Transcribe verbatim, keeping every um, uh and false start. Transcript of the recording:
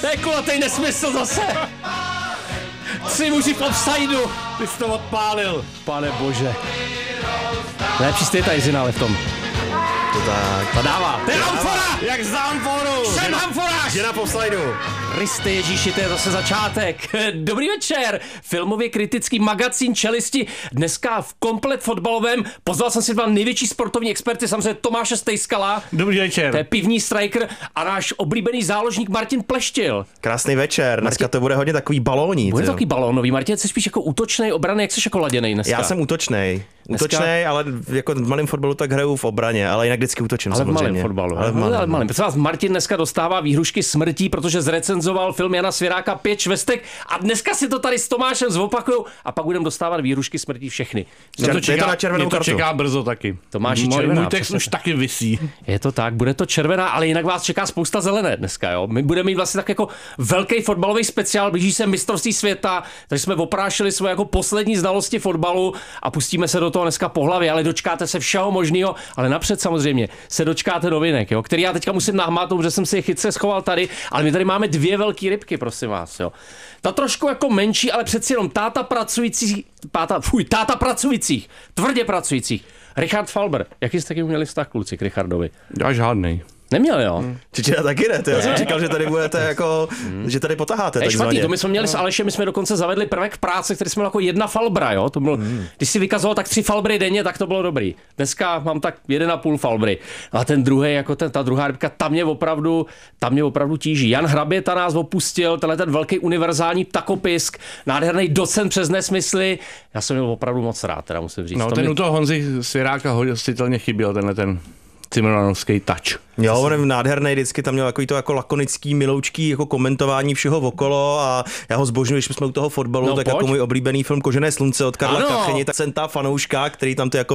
To je kulatej nesmysl zase. Tři muži v offsideu. Ty jsi to odpálil. Pane bože. Nejlepší jste ta Jiřina v tom. To tak. To dává. To je amfora! Jak z amforu. Jsem amforář! Žena po slajdu. Kriste Ježíši, to je zase začátek. Dobrý večer. Filmově kritický magazín Čelisti. Dneska v komplet fotbalovém. Pozval jsem si dva největší sportovní experty, samozřejmě Tomáše Stejskala. Dobrý večer. To je pivní striker a náš oblíbený záložník Martin Pleštil. Krásný večer. Dneska to bude hodně takový balóní. Bude to takový balónový. Martin, jsi spíš jako útočnej, obrany, jak jsi jako laděnej dneska? Já jsem útočnej. Dneska... Útočnej, ale jako v malém fotbalu tak hraju v obraně, ale jinak vždycky útočím ale samozřejmě. v malém fotbalu. Ale v malém. Ale v malém. Prosím vás, Martin dneska dostává výhrušky smrtí, protože zrecenzoval film Jana Svěráka Pět švestek a dneska si to tady s Tomášem zopakujou a pak budeme dostávat výhrušky smrti všechny. Mě to, Je čeká, to na červenou mě to kartu. čeká brzo taky. Tomáši, Můj, červená, můj text přesně už taky visí. Je to tak, bude to červená, ale jinak vás čeká spousta zelené dneska, jo. My budeme mít vlastně tak jako velký fotbalový speciál, blíží se mistrovství světa, takže jsme oprášili svoje jako poslední znalosti fotbalu a pustíme se do toho dneska po hlavě, ale dočkáte se všeho možného, ale napřed samozřejmě se dočkáte novinek, jo, který já teďka musím nahmátnout, protože jsem si je chytře schoval tady, ale my tady máme dvě velké rybky, prosím vás, jo. Ta trošku jako menší, ale přeci jenom táta pracující, táta, fuj, táta pracujících, tvrdě pracujících. Richard Falber, jaký jste taky měli vztah, kluci, k Richardovi? Já žádnej. Neměl, jo? Hmm. Čičina taky ne, ty. Já jsem říkal, že tady budete jako, hmm. že tady potaháte Je takzvaně. špatný, to my jsme měli s Alešem, my jsme dokonce zavedli prvek práce, který jsme měli jako jedna falbra, jo? To bylo, hmm. Když si vykazoval tak tři falbry denně, tak to bylo dobrý. Dneska mám tak jeden a půl falbry. A ten druhý, jako ten, ta druhá rybka, tam mě opravdu, tam mě opravdu tíží. Jan Hraběta nás opustil, tenhle ten velký univerzální ptakopisk, nádherný docent přes nesmysly. Já jsem měl opravdu moc rád, teda musím říct. No, to ten mě... u toho Honzy Svěráka hostitelně chyběl, tenhle ten cimrmanovský touch. Jo, on je nádherný, vždycky tam měl takový to jako lakonický, miloučký jako komentování všeho okolo a já ho zbožňuji, když jsme u toho fotbalu, No, tak pojď. jako můj oblíbený film Kožené slunce od Karla Ano. Kacheni, tak jsem ta fanouška, který tam ty jako